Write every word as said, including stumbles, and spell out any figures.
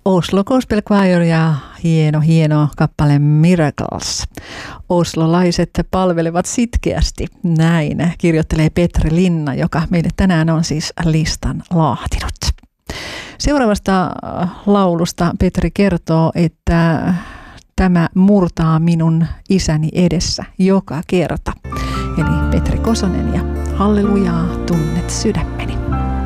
Oslo Gospel Choir ja hieno, hieno kappale Miracles. Oslolaiset palvelevat sitkeästi. Näin kirjoittelee Petri Linna, joka meille tänään on siis listan laatinut. Seuraavasta laulusta Petri kertoo, että tämä murtaa minun isäni edessä joka kerta. Eli Petri Kosonen ja Hallelujaa tunnet sydämeni.